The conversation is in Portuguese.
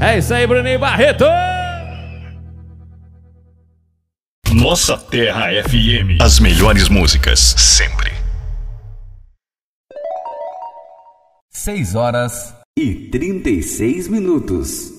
É isso aí, Bruninho Barreto. Nossa Terra FM. As melhores músicas, sempre. 6 horas e 36 minutos.